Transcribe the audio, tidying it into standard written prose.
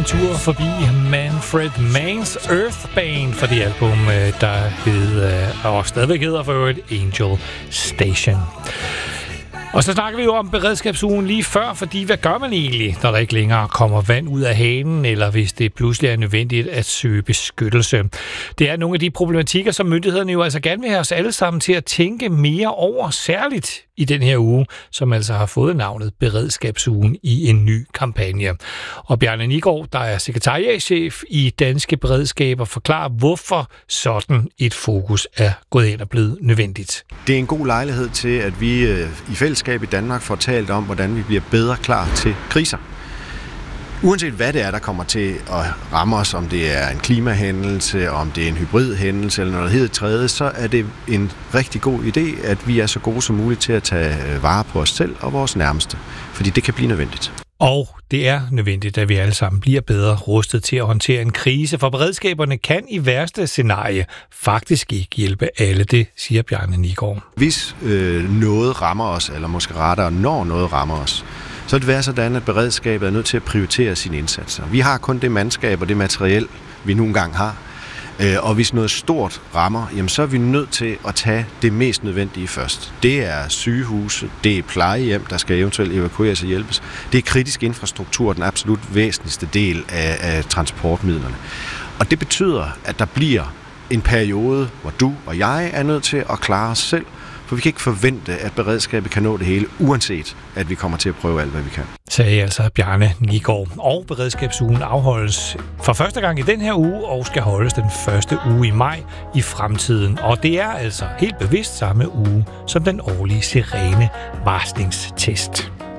tur forbi Manfred Mann's Earth Band for det album, der hed, og stadigvæk hedder for øvrigt, Angel Station. Og så snakker vi jo om beredskabsugen lige før, fordi hvad gør man egentlig, når der ikke længere kommer vand ud af hanen, eller hvis det pludselig er nødvendigt at søge beskyttelse? Det er nogle af de problematikker, som myndighederne jo altså gerne vil have os alle sammen til at tænke mere over, særligt i den her uge, som altså har fået navnet Beredskabsugen i en ny kampagne. Og Bjarne Nigård, der er sekretariatschef i Danske Beredskaber, forklarer, hvorfor sådan et fokus er gået ind og blevet nødvendigt. Det er en god lejlighed til, at vi i fællesskab i Danmark får talt om, hvordan vi bliver bedre klar til kriser. Uanset hvad det er, der kommer til at ramme os, om det er en klimahændelse, om det er en hybridhændelse eller noget helt tredje, så er det en rigtig god idé, at vi er så gode som muligt til at tage vare på os selv og vores nærmeste. Fordi det kan blive nødvendigt. Og det er nødvendigt, at vi alle sammen bliver bedre rustet til at håndtere en krise, for beredskaberne kan i værste scenarie faktisk ikke hjælpe alle, det siger Bjarne Nigård. Hvis noget rammer os, eller måske rettere når noget rammer os, så vil det være sådan, at beredskabet er nødt til at prioritere sine indsatser. Vi har kun det mandskab og det materiel, vi nogle gange har. Og hvis noget stort rammer, jamen så er vi nødt til at tage det mest nødvendige først. Det er sygehuse, det er plejehjem, der skal eventuelt evakueres og hjælpes. Det er kritisk infrastruktur, den absolut væsentligste del af transportmidlerne. Og det betyder, at der bliver en periode, hvor du og jeg er nødt til at klare os selv, for vi kan ikke forvente, at beredskabet kan nå det hele, uanset at vi kommer til at prøve alt, hvad vi kan. Sagde altså Bjarne Nigård. Og beredskabsugen afholdes for første gang i den her uge, og skal holdes den første uge i maj i fremtiden. Og det er altså helt bevidst samme uge som den årlige sirene-varslingstest.